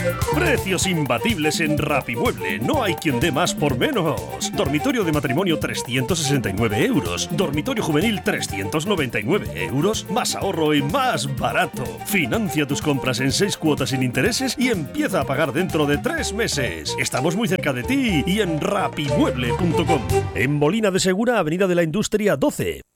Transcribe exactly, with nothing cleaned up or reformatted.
Precios imbatibles en Rapimueble. No hay quien dé más por menos. Dormitorio de matrimonio trescientos sesenta y nueve euros. Dormitorio juvenil trescientos noventa y nueve euros. Más ahorro y más barato. Financia tus compras en seis cuotas sin intereses y empieza a pagar dentro de tres meses. Estamos muy cerca de ti y en rapimueble punto com. En Molina de Segura, Avenida de la Industria doce.